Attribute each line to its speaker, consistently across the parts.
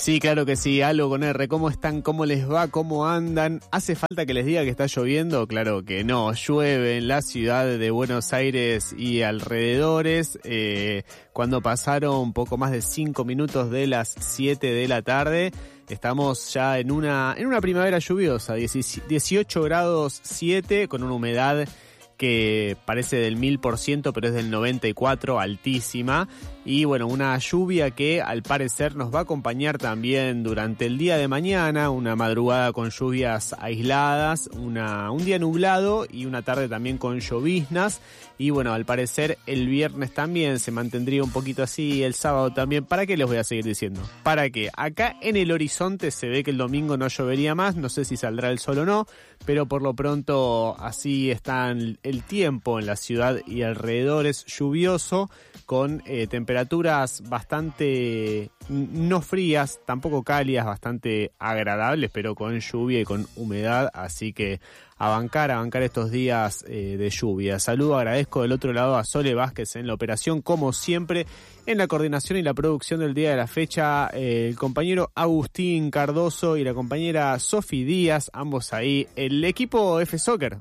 Speaker 1: Sí, claro que sí, Algo con R. ¿Cómo están? ¿Cómo les va? ¿Cómo andan? ¿Hace falta que les diga que está lloviendo? Claro que no, llueve en la ciudad de Buenos Aires y alrededores. Cuando pasaron poco más de 5 minutos de las 7 de la tarde, estamos ya en una primavera lluviosa, 18 grados 7, con una humedad que parece del 1000%, pero es del 94%, altísima. Y bueno, una lluvia que al parecer nos va a acompañar también durante el día de mañana, una madrugada con lluvias aisladas, un día nublado y una tarde también con lloviznas. Y bueno, al parecer el viernes también se mantendría un poquito así, el sábado también. ¿Para qué les voy a seguir diciendo? ¿Para qué? Acá en el horizonte se ve que el domingo no llovería más, no sé si saldrá el sol o no, pero por lo pronto así está el tiempo en la ciudad y alrededores, lluvioso, con temperaturas bastante no frías, tampoco cálidas, bastante agradables, pero con lluvia y con humedad, así que a bancar estos días de lluvia. Saludo, agradezco del otro lado a Sole Vázquez en la operación, como siempre, en la coordinación y la producción del día de la fecha, el compañero Agustín Cardoso y la compañera Sofi Díaz, ambos ahí, el equipo F-Soccer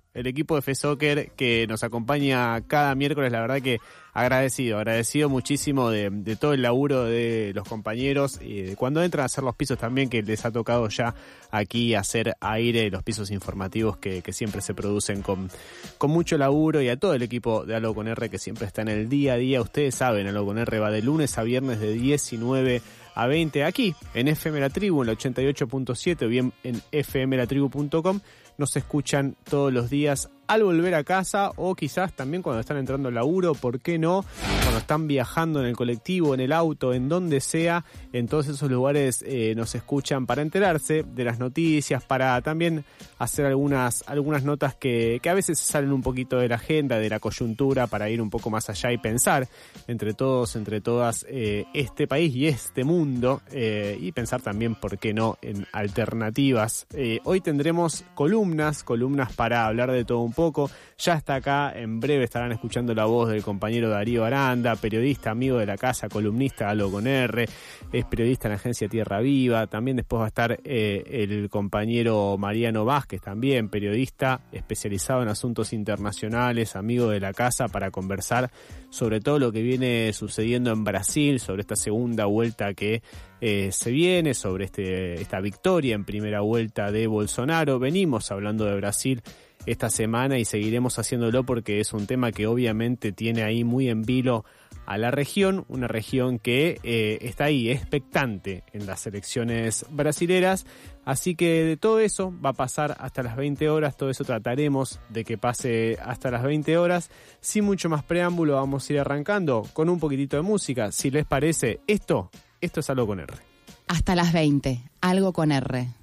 Speaker 1: que nos acompaña cada miércoles, la verdad que agradecido muchísimo de todo el laburo de los compañeros, y cuando entran a hacer los pisos también, que les ha tocado ya aquí hacer aire, los pisos informativos que siempre se producen con mucho laburo, y a todo el equipo de Algo con R que siempre está en el día a día. Ustedes saben, Algo con R va de lunes a viernes de 19 a 20 aquí en FM La Tribu, en la 88.7, o bien en fmlatribu.com. Nos escuchan todos los días al volver a casa, o quizás también cuando están entrando al laburo, ¿por qué no? Cuando están viajando en el colectivo, en el auto, en donde sea, en todos esos lugares nos escuchan para enterarse de las noticias, para también hacer algunas notas que a veces salen un poquito de la agenda, de la coyuntura, para ir un poco más allá y pensar entre todos, entre todas, este país y este mundo, y pensar también, ¿por qué no?, en alternativas. Hoy tendremos columnas para hablar de todo un poco. Ya está acá, en breve estarán escuchando la voz del compañero Darío Aranda, periodista, amigo de la casa, columnista de Algo con R, es periodista en la agencia Tierra Viva. También después va a estar el compañero Mariano Vázquez, también periodista especializado en asuntos internacionales, amigo de la casa, para conversar sobre todo lo que viene sucediendo en Brasil, sobre esta segunda vuelta que se viene, sobre esta victoria en primera vuelta de Bolsonaro. Venimos hablando de Brasil esta semana y seguiremos haciéndolo porque es un tema que obviamente tiene ahí muy en vilo a la región, una región que está ahí expectante en las elecciones brasileras. Así que de todo eso va a pasar hasta las 20 horas, todo eso trataremos de que pase hasta las 20 horas. Sin mucho más preámbulo, vamos a ir arrancando con un poquitito de música. Si les parece, esto es Algo con R.
Speaker 2: Hasta las 20, Algo con R.